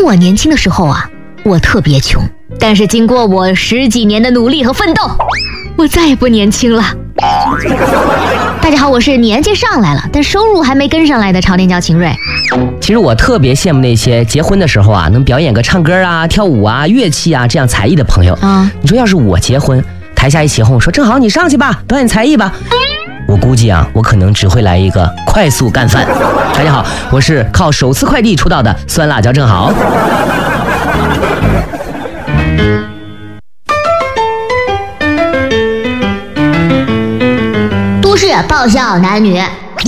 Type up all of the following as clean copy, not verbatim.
我年轻的时候啊，我特别穷，但是经过我10几年的努力和奋斗，我再也不年轻了。大家好，我是年纪上来了，但收入还没跟上来的朝天椒秦瑞。 其实我特别羡慕那些结婚的时候啊，能表演个唱歌啊、跳舞啊、乐器啊这样才艺的朋友。你说要是我结婚，台下一起哄说正好你上去吧，表演才艺吧，我估计啊，我可能只会来一个快速干饭。大家好，我是靠首次快递出道的酸辣椒正好。 都市爆笑男女。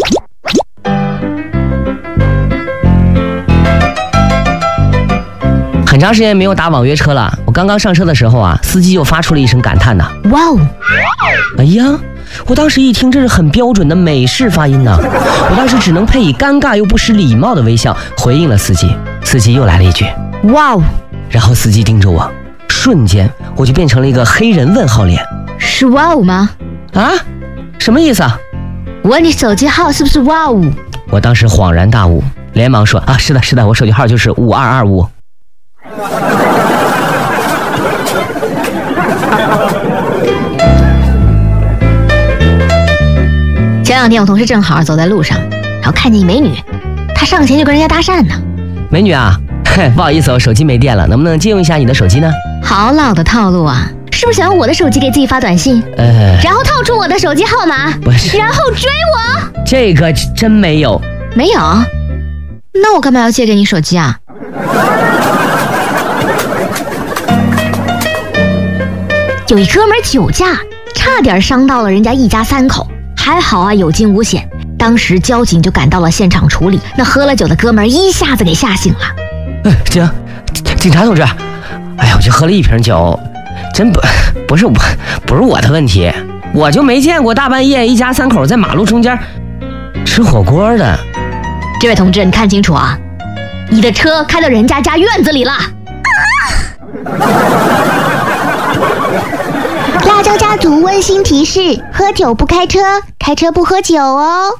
很长时间没有打网约车了，我刚刚上车的时候啊，司机就发出了一声感叹呐：哇哦！哎呀，我当时一听这是很标准的美式发音呐，我当时只能配以尴尬又不失礼貌的微笑回应了司机。司机又来了一句哇哦，然后司机盯着我，瞬间我就变成了一个黑人问号脸。 是哇哦吗？ 啊？什么意思啊？ 问你手机号是不是哇哦？ 我当时恍然大悟，连忙说啊，是的，我手机号就是5225。 前2天我同事正好走在路上，然后看见一美女，她上前就跟人家搭讪呢。 美女啊，不好意思，我手机没电了，能不能借用一下你的手机呢？ 好老的套路啊，是不是想用我的手机给自己发短信？然后套出我的手机号码， 不是， 然后追我？ 这个真没有。 没有？那我干嘛要借给你手机啊？有一哥们酒驾，差点伤到了人家一家3口，还好啊，有惊无险。当时交警就赶到了现场处理，那喝了酒的哥们一下子给吓醒了。 警察同志，哎呀，我就喝了1瓶酒，真不是我的问题，我就没见过大半夜一家3口在马路中间吃火锅的。 这位同志，你看清楚啊，你的车开到人家家院子里了。 辣椒家族温馨提示：喝酒不开车，开车不喝酒哦。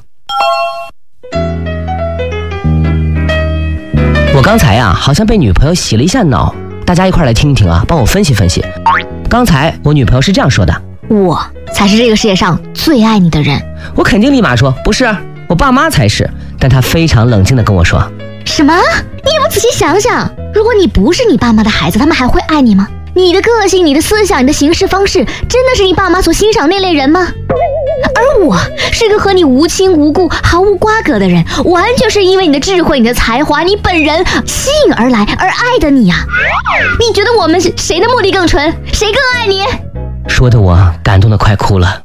我刚才啊，好像被女朋友洗了一下脑，大家一块来听一听啊，帮我分析分析。刚才我女朋友是这样说的： 我才是这个世界上最爱你的人。 我肯定立马说不是，我爸妈才是。但她非常冷静地跟我说： 什么？你也不仔细想想，如果你不是你爸妈的孩子，他们还会爱你吗？你的个性、你的思想、你的行事方式，真的是你爸妈所欣赏那类人吗？而我是一个和你无亲无故、毫无瓜葛的人，完全是因为你的智慧、你的才华、你本人吸引而来而爱的你啊！你觉得我们谁的目的更纯，谁更爱你？ 说的我感动得快哭了。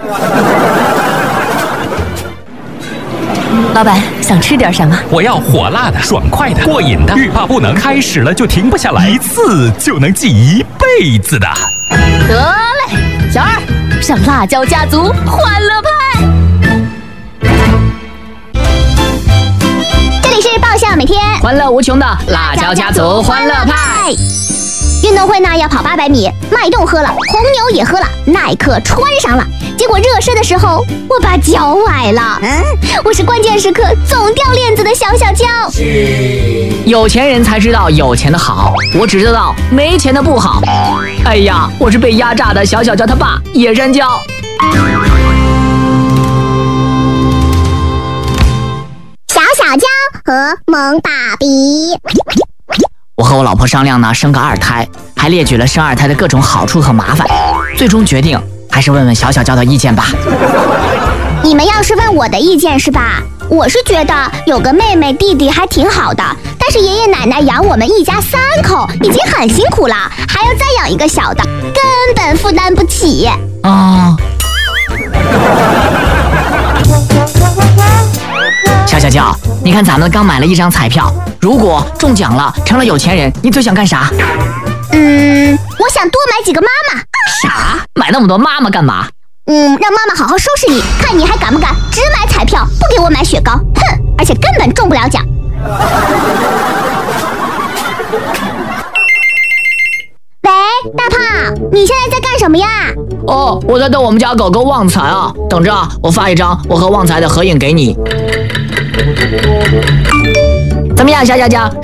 老板，想吃点什么？ 我要火辣的、爽快的、过瘾的，欲罢不能，开始了就停不下来，一次就能记一辈子的。 得嘞，小二，上辣椒家族欢乐派。 这里是爆笑每天欢乐无穷的辣椒家族欢乐派。 运动会呢要跑800米，脉动喝了，红牛也喝了，耐克穿上了，结果热身的时候我把脚崴了。我是关键时刻总掉链子的小小娇。 有钱人才知道有钱的好，我只知道没钱的不好。哎呀，我是被压榨的小小娇他爸野山椒。 小小娇和萌爸比。 我和我老婆商量呢，生个2胎，还列举了生2胎的各种好处和麻烦，最终决定还是问问小小娇的意见吧。 你们要是问我的意见是吧？我是觉得有个妹妹弟弟还挺好的，但是爷爷奶奶养我们一家3口已经很辛苦了，还要再养一个小的，根本负担不起。 小小娇，你看咱们刚买了1张彩票，如果中奖了，成了有钱人，你最想干啥？ 我想多买几个妈妈。 啥？买那么多妈妈干嘛？ 让妈妈好好收拾你，看你还敢不敢只买彩票，不给我买雪糕。哼，而且根本中不了奖。喂，大胖，你现在在干什么呀？ 我在逗我们家狗狗旺财啊，等着我发一张我和旺财的合影给你。怎么样，小娇娇？